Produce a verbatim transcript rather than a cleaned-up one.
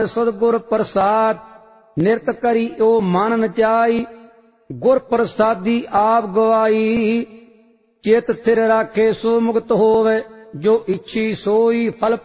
सदगुर प्रसाद निरत करी ओ मन नचाई। गुर प्रसादी आप गवाई चेत थिर राखे सो मुक्त होवे जो इच्छी सोई फल